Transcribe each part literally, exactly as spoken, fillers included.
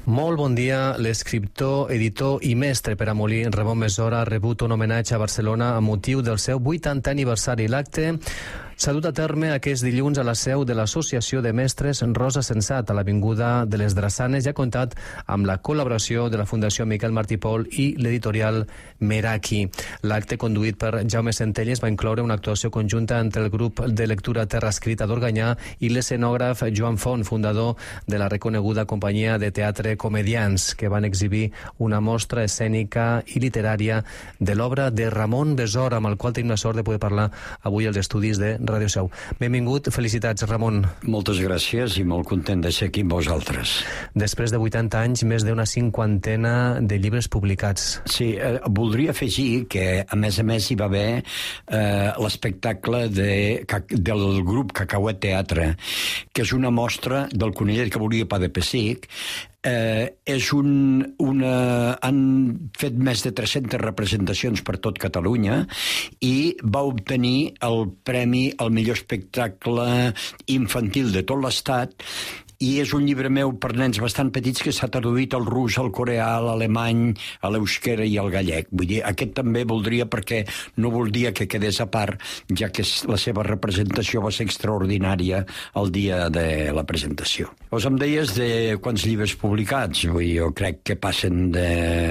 Molt bon dia. L'escriptor, editor i mestre per a Molí, Ramon Besora, ha rebut un homenatge a Barcelona amb motiu del seu vuitantè aniversari. L'acte s'ha dut a terme aquest dilluns a la seu de l'Associació de Mestres Rosa Sensat, a l'Avinguda de les Drassanes, i ha comptat amb la col·laboració de la Fundació Miquel Martí i Pol i l'editorial Meraki. L'acte, conduït per Jaume Centelles, va incloure una actuació conjunta entre el grup de lectura Terra Escrita d'Organyà i l'escenògraf Joan Font, fundador de la reconeguda companyia de teatre Comedians, que van exhibir una mostra escènica i literària de l'obra de Ramon Besora, amb el qual tenim la sort de poder parlar avui als estudis de Ràdio Seu. Benvingut, felicitats, Ramon. Moltes gràcies i molt content de ser aquí amb vosaltres. Després de vuitanta anys, més d'una cinquantena de llibres publicats. Sí, eh, voldria afegir que, a més a més, hi va haver eh, l'espectacle de, del grup Cacauet Teatre, que és una mostra del conillet que volia pa de pessic. Eh, és un, una, han fet més de tres-centes representacions per tot Catalunya i va obtenir el premi al millor espectacle infantil de tot l'Estat. I és un llibre meu per nens bastant petits que s'ha traduït al rus, al coreà, a l'alemany, a l'euskera i al gallec. Vull dir, aquest també voldria, perquè no voldria que quedés a part, ja que la seva representació va ser extraordinària el dia de la presentació. Us em deies de quants llibres publicats. Vull dir, jo crec que passen de,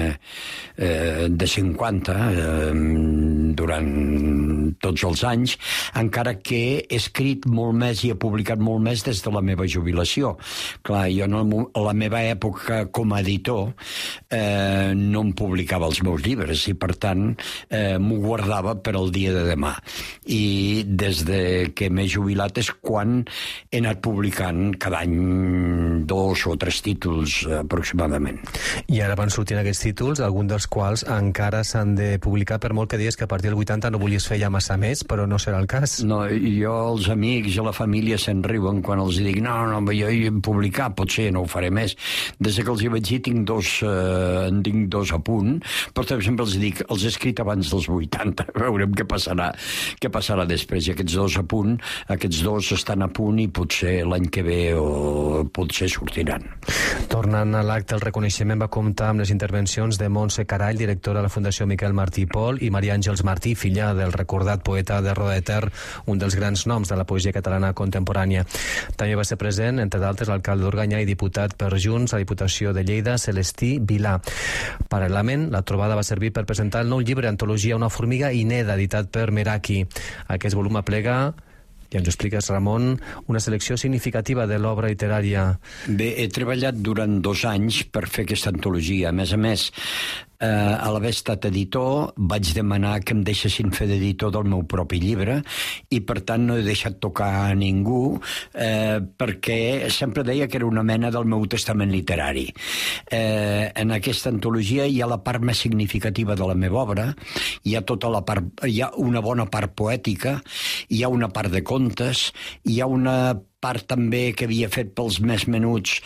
eh, de cinquanta eh, durant tots els anys, encara que he escrit molt més i he publicat molt més des de la meva jubilació. Clar, jo a la meva època com a editor eh, no em publicava els meus llibres i per tant eh, m'ho guardava per al dia de demà, i des de que m'he jubilat és quan he anat publicant cada any dos o tres títols aproximadament. I ara van sortint aquests títols, alguns dels quals encara s'han de publicar, per molt que deies que a partir del vuitanta no volies fer ja massa més, però no serà el cas. No, jo, els amics i la família se'n riuen quan els dic no, no, jo publicar, potser no ho faré més. Des que els hi vaig dir tinc dos, eh, en tinc dos a punt, però sempre els dic, els he escrit abans dels vuitanta, veurem què passarà, què passarà després. I aquests dos a punt, aquests dos estan a punt i potser l'any que ve o potser sortiran. Tornant a l'acte, el reconeixement va comptar amb les intervencions de Montse Carall, directora de la Fundació Miquel Martí i Pol, i Maria Àngels Martí, filla del recordat poeta de Roda de Ter, un dels grans noms de la poesia catalana contemporània. També va ser present, entre d'altres, l'alcalde d'Organyà i diputat per Junts a la Diputació de Lleida, Celestí Vilà. Paral·lelament, la trobada va servir per presentar el nou llibre Antologia Una formiga ineda, editat per Meraki. Aquest volum aplega, ja ens ho expliques, Ramon, una selecció significativa de l'obra literària. Bé, he treballat durant dos anys per fer aquesta antologia. A més a més, eh, a l'haver estat editor, vaig demanar que em deixessin fer d'editor del meu propi llibre i, per tant, no he deixat tocar a ningú eh, perquè sempre deia que era una mena del meu testament literari. Eh, en aquesta antologia hi ha la part més significativa de la meva obra, hi ha tota la part, hi ha una bona part poètica, hi ha una part de contes, hi ha una part també que havia fet pels més menuts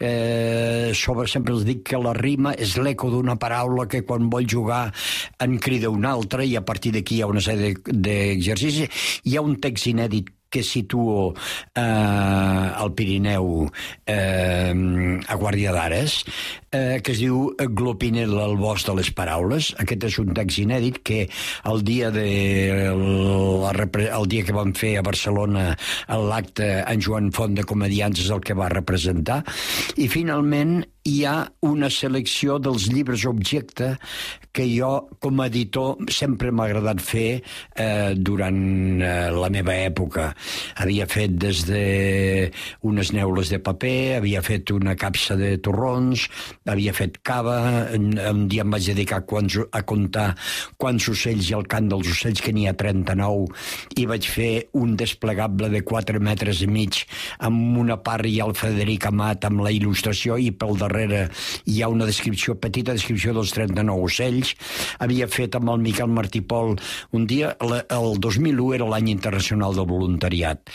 eh, sobre, sempre els dic que la rima és l'eco d'una paraula que quan vol jugar en crida una altra, i a partir d'aquí hi ha una sèrie d'exercicis. Hi ha un text inèdit que situo eh, al Pirineu, eh, a Guàrdia d'Ares, eh, que es diu Glopinel al bosc de les paraules. Aquest és un text inèdit que el dia, de la, el dia que vam fer a Barcelona l'acte, en Joan Font de Comedians és el que va representar. I finalment hi ha una selecció dels llibres objecte que jo, com a editor, sempre m'ha agradat fer eh, durant eh, la meva època. Havia fet des de unes neules de paper, havia fet una capsa de torrons, havia fet cava, un dia em vaig dedicar quants, a comptar quants ocells i el cant dels ocells, que n'hi ha trenta-nou, i vaig fer un desplegable de quatre metres i mig, amb una part hi ha el Frederic Amat amb la il·lustració, i pel darrere hi ha una descripció, petita descripció dels trenta-nou ocells, anys, havia fet amb el Miquel Martí Pol un dia, el dos mil u era l'any internacional del voluntariat.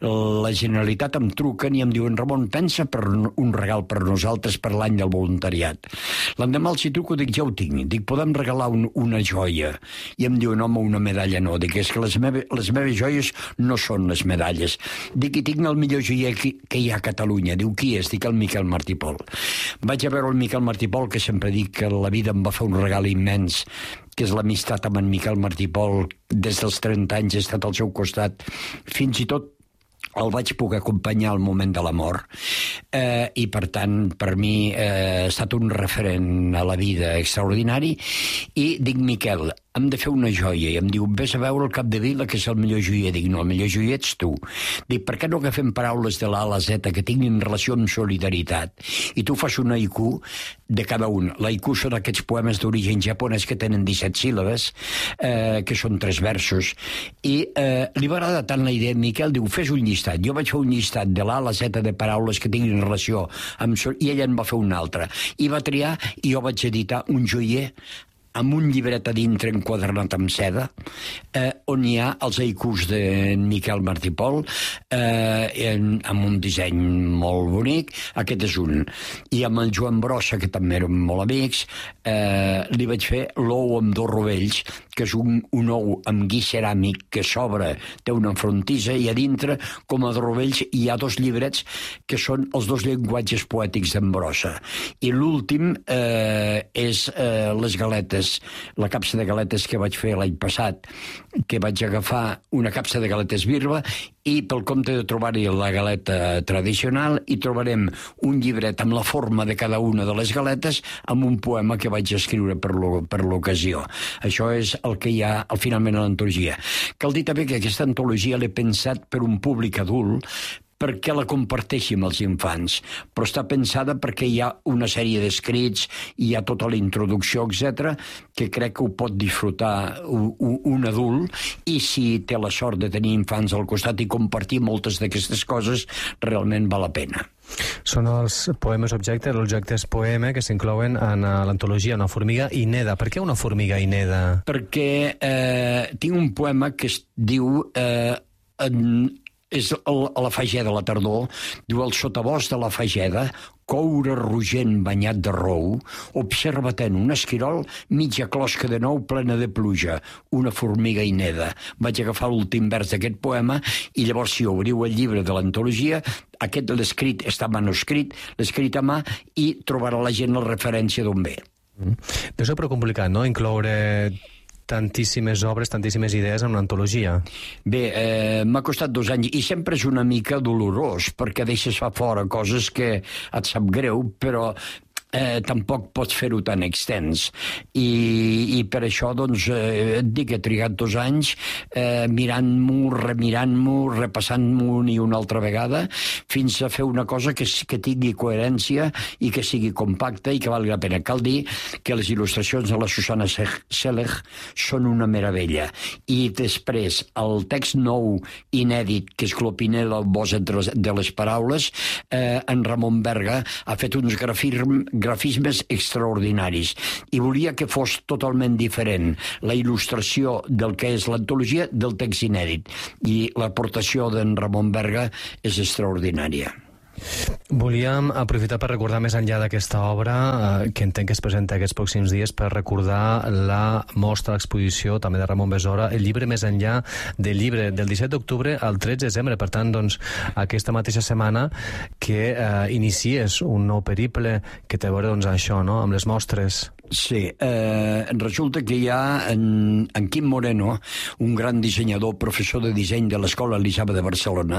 La Generalitat em truquen i em diuen: Ramon, pensa per un regal per nosaltres per l'any del voluntariat. L'endemà els hi truco, dic: ja ho tinc, dic, podem regalar un, una joia? I em diuen: home, una medalla no. Dic: és que les, meve, les meves joies no són les medalles. Dic: i tinc el millor joier que, que hi ha a Catalunya. Diu: qui és? Dic: el Miquel Martí Pol. Vaig a veure el Miquel Martí Pol, que sempre dic que la vida em va fer un regal immens, que és l'amistat amb en Miquel Martí Pol. Des dels trenta anys he estat al seu costat, fins i tot el vaig poder acompanyar al moment de la mort, eh, i per tant per mi eh, ha estat un referent a la vida extraordinari. I dic: Miquel, hem de fer una joia. I em diu: vés a veure el Capdevila, que és el millor joier. Dic: no, el millor joier ets tu. Dic: per què no agafem paraules de l'A a la Z que tinguin relació amb solidaritat i tu fas un haiku de cada un? L'haiku són aquests poemes d'origen japonès que tenen disset síl·labes, eh, que són tres versos, i eh, li va agradar tant la idea. Miquel diu: fes un llistat. Jo vaig fer un llistat de l'A a la Z de paraules que tinguin relació amb sol... i ella en va fer un altre. I va triar, i jo vaig editar un joier amb un llibret a dintre enquadernat amb seda, eh, on hi ha els haikus de Miquel Martí Pol, eh, en, amb un disseny molt bonic. Aquest és un. I amb el Joan Brossa, que també érem molt amics, eh, li vaig fer l'ou amb dos rovells, que és un, un ou amb guix ceràmic que s'obre, té una frontissa, i a dintre, com a dos rovells, hi ha dos llibrets que són els dos llenguatges poètics d'en Brossa. I l'últim eh, és eh, les galetes, la capsa de galetes que vaig fer l'any passat, que vaig agafar una capsa de galetes Birba, i pel compte de trobar-hi la galeta tradicional, hi trobarem un llibret amb la forma de cada una de les galetes, amb un poema que vaig escriure per l'ocasió. Això és el que hi ha al finalment a l'antologia. Cal dir també que aquesta antologia l'he pensat per un públic adult, perquè la comparteixi amb els infants, però està pensada perquè hi ha una sèrie d'escrits, hi ha tota la introducció, etcètera, que crec que ho pot disfrutar un, un adult, i si té la sort de tenir infants al costat i compartir moltes d'aquestes coses, realment val la pena. Són els poemes objecte, els objectes poema que s'inclouen en l'antologia Una formiga i neda. Per què una formiga i neda? Perquè eh, tinc un poema que es diu... Eh, en, és a la Fageda, a la tardor, diu: el sotabosc de la Fageda, coure rogent banyat de rou, observa ten un esquirol, mitja closca de nou plena de pluja, una formiga i neda. Vaig agafar l'últim vers d'aquest poema, i llavors, si obriu el llibre de l'antologia, aquest l'escrit està manuscrit, l'escrit a mà, i trobarà la gent la referència d'on ve. Mm. Deu ser prou complicat, no?, incloure tantíssimes obres, tantíssimes idees en una antologia. Bé, eh, m'ha costat dos anys, i sempre és una mica dolorós, perquè deixes fora coses que et sap greu, però eh, tampoc pots fer-ho tan extens. I, i per això, doncs, eh, et dic, he trigat dos anys eh, mirant-m'ho, remirant-m'ho, repassant-m'ho una i una altra vegada, fins a fer una cosa que, que tingui coherència i que sigui compacta i que valgui la pena. Cal dir que les il·lustracions de la Susana Selig són una meravella. I després, el text nou, inèdit, que és Clopinel, el bosc de les paraules, eh, en Ramon Berga ha fet uns grafismes grafismes extraordinaris, i volia que fos totalment diferent la il·lustració del que és l'antologia del text inèdit, i l'aportació d'en Ramon Berga és extraordinària. Volíem aprofitar per recordar, més enllà d'aquesta obra, eh, que entenc que es presenta aquests pròxims dies, per recordar la mostra, l'exposició també de Ramon Besora, el llibre Més enllà del llibre, del disset d'octubre al tretze de desembre. Per tant, doncs, aquesta mateixa setmana que eh, inicies un nou periple que té a veure, doncs, això, no?, amb les mostres. Sí, eh, resulta que hi ha en, en Quim Moreno, un gran dissenyador, professor de disseny de l'Escola Elisava de Barcelona.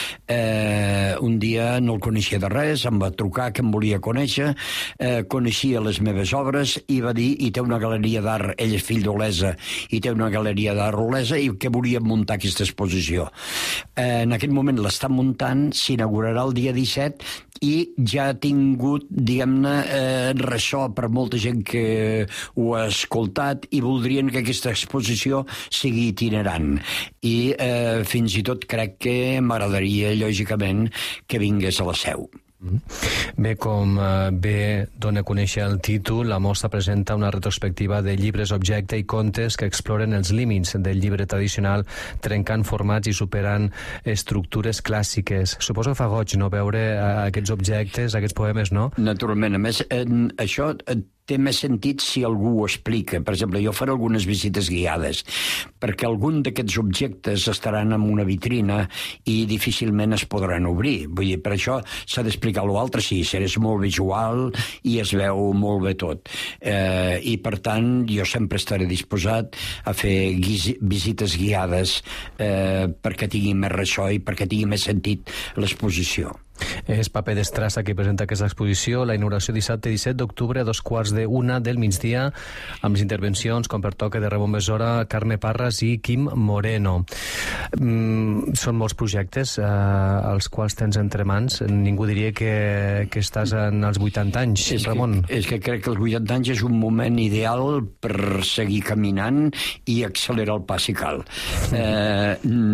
Eh, un dia no el coneixia de res, em va trucar que em volia conèixer, eh, coneixia les meves obres i va dir, i té una galeria d'art, ell és fill d'Olesa, i té una galeria d'art a Olesa, i que volia muntar aquesta exposició. Eh, en aquest moment l'està muntant, s'inaugurarà el dia disset, i ja ha tingut, diguem-ne, eh, ressò per molta gent que ho ha escoltat, i voldrien que aquesta exposició sigui itinerant. I eh, fins i tot crec que m'agradaria, lògicament, que vingués a la Seu. Bé, com bé dona a conèixer el títol, la mostra presenta una retrospectiva de llibres objecte i contes que exploren els límits del llibre tradicional, trencant formats i superant estructures clàssiques. Suposo que fa goig, no?, veure aquests objectes, aquests poemes, no? Naturalment. A més, en això té més sentit si algú ho explica. Per exemple, jo faré algunes visites guiades, perquè algun d'aquests objectes estaran en una vitrina i difícilment es podran obrir. Vull dir, per això s'ha d'explicar l'altre, sí, és molt visual i es veu molt bé tot. Eh, I, per tant, jo sempre estaré disposat a fer visites guiades eh, perquè tingui més ressò i perquè tingui més sentit l'exposició. És Paper d'Estrassa qui presenta aquesta exposició, la inauguració dissabte disset d'octubre a dos quarts de una del migdia, amb les intervencions, com per toque, de Ramon Besora, Carme Parras i Quim Moreno. Mm, són molts projectes eh, els quals tens entre mans. Ningú diria que, que estàs en els vuitanta anys, és Ramon. Que, és que crec que els vuitanta anys és un moment ideal per seguir caminant i accelerar el pas si cal. Eh,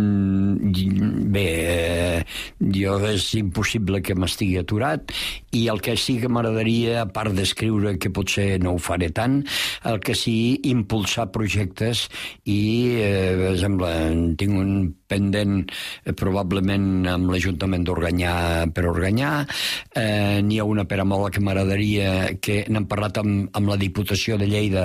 bé, eh, jo és impossible que m'estigui aturat, i el que sí que m'agradaria, a part d'escriure, que potser no ho faré tant, el que sí, impulsar projectes i, eh, per exemple, tinc un pendent eh, probablement amb l'Ajuntament d'Organyà per Organyà, eh, n'hi ha una peramola que m'agradaria, que n'hem parlat amb, amb la Diputació de Lleida,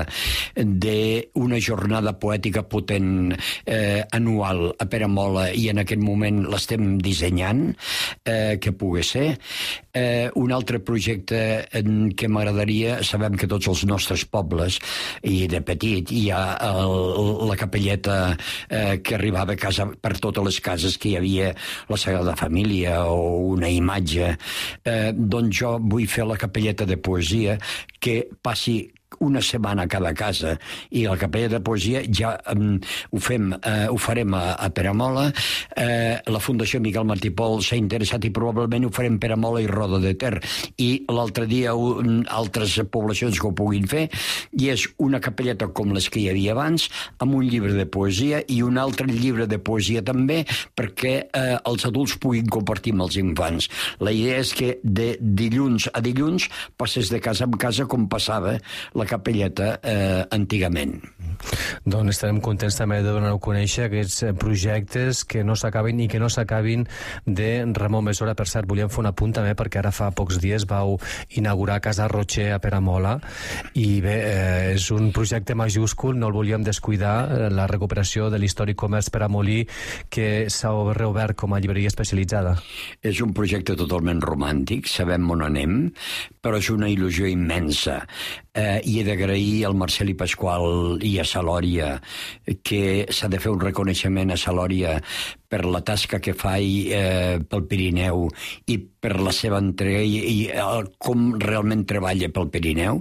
d'una jornada poètica potent eh, anual a Peramola, i en aquest moment l'estem dissenyant, eh, que pugui ser. Eh, un altre projecte en què m'agradaria, sabem que tots els nostres pobles, i de petit, hi ha el, la capelleta eh, que arribava a casa, per totes les cases que hi havia la Sagrada Família o una imatge, eh, doncs jo vull fer la capelleta de poesia que passi una setmana a cada casa, i la capella de poesia ja um, ho fem, uh, ho farem a, a Peramola. Uh, la Fundació Miquel Martí Pol s'ha interessat i probablement ho farem Peramola i Roda de Ter, i l'altre dia um, altres poblacions que ho puguin fer, i és una capelleta com les que hi havia abans, amb un llibre de poesia i un altre llibre de poesia també, perquè uh, els adults puguin compartir amb els infants. La idea és que de dilluns a dilluns passés de casa en casa com passava la capelleta eh, antigament. Doncs estarem contents també de donar a conèixer aquests projectes que no s'acabin i que no s'acabin de Ramon Besora. Per cert, volíem fer un apunt també, perquè ara fa pocs dies vau inaugurar Casa Rocher a Peramola, i bé, eh, és un projecte majúscul, no el volíem descuidar, la recuperació de l'històric comerç peramolí que s'ha reobert com a llibreria especialitzada. És un projecte totalment romàntic, sabem on anem, però és una il·lusió immensa. Eh, i he d'agrair al Marcel i Pasqual i a Salòria, que s'ha de fer un reconeixement a Salòria per la tasca que fa eh, pel Pirineu i per la seva entrega i, i el, com realment treballa pel Pirineu.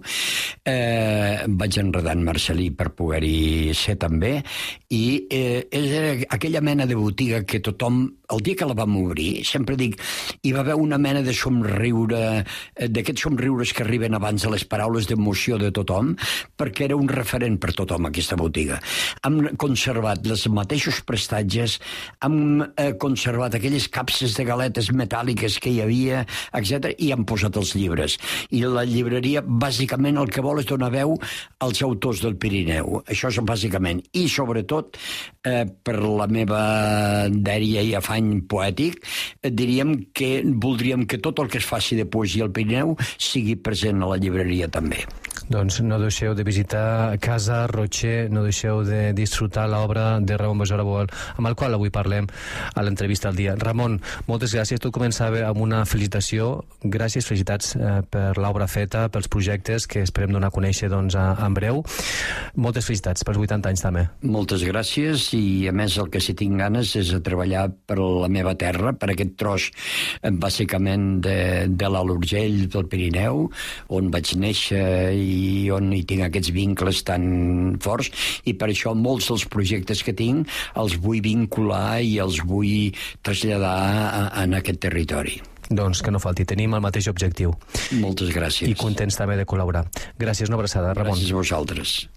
Eh, vaig enredant Marcelí per poder-hi ser també, i eh, és aquella mena de botiga que tothom, el dia que la vam obrir, sempre dic, hi va haver una mena de somriure, eh, d'aquests somriures que arriben abans de les paraules d'emoció de tothom, perquè era un referent per tothom, aquesta botiga. Hem conservat els mateixos prestatges, hem eh, conservat aquelles capses de galetes metàl·liques que hi havia, etcètera, i han posat els llibres. I la llibreria, bàsicament, el que vol és donar veu als autors del Pirineu. Això és bàsicament. I, sobretot, eh, per la meva dèria i afany poètic, eh, diríem que voldríem que tot el que es faci de poesia al Pirineu sigui present a la llibreria també. Doncs no deixeu de visitar Casa Rocher, no deixeu de disfrutar l'obra de Ramon Besora, amb el qual avui parlem a l'entrevista al dia. Ramon, moltes gràcies. Tot començava amb una felicitació. Gràcies, felicitats eh, per l'obra feta, pels projectes que esperem donar a conèixer doncs, a, en breu. Moltes felicitats pels vuitanta anys també. Moltes gràcies, i a més el que sí tinc ganes és a treballar per la meva terra, per aquest tros bàsicament de, de l'Alt Urgell, del Pirineu, on vaig néixer i on hi tinc aquests vincles tan forts, i per això molts dels projectes que tinc els vull vincular i els vull traslladar en aquest territori. Doncs que no falti, tenim el mateix objectiu. Moltes gràcies. I contents també de col·laborar. Gràcies, una abraçada, Ramon. Gràcies a vosaltres.